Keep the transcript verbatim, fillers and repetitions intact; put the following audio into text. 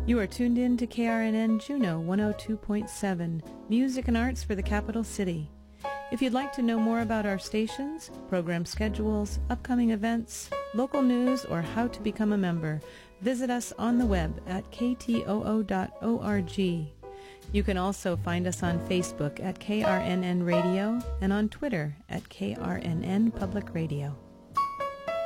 You are tuned in to K R N N Juneau one oh two point seven, music and arts for the capital city. If you'd like to know more about our stations, program schedules, upcoming events, local news, or how to become a member, visit us on the web at k t o o dot org. You can also find us on Facebook at K R N N Radio and on Twitter at K R N N Public Radio.